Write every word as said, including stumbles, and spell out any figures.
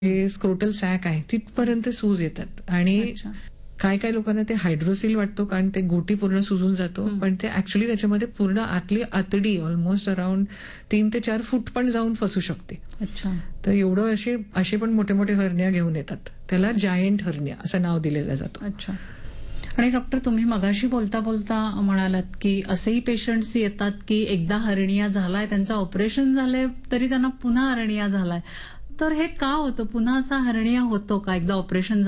हे scrotal sack आहे तिथपर्यंत सूज येतात आणि अच्छा. काय काय लोकांना ते हायड्रोसिल वाटतो कारण ते गोटी पूर्ण सुजून जातो, हं. पण ते ऍक्च्युली त्याच्यामध्ये पूर्ण आतली आतडी ऑलमोस्ट अराउंड तीन ते चार फूट पण जाऊन फसू शकते. अच्छा. तर एवढं असे असे पण मोठे मोठे हरण्या घेऊन येतात. त्याला जायंट हरण्या असं नाव दिलेलं जातं. अच्छा. आणि डॉक्टर, तुम्ही मगाशी बोलता बोलता म्हणालात की असेही पेशंट्स येतात की एकदा हर्निया झालाय, त्यांचं ऑपरेशन झालंय तरी त्यांना पुन्हा हर्निया झालाय. तर हे का होतं? पुन्हा असा हर्निया होतो का एकदा ऑपरेशन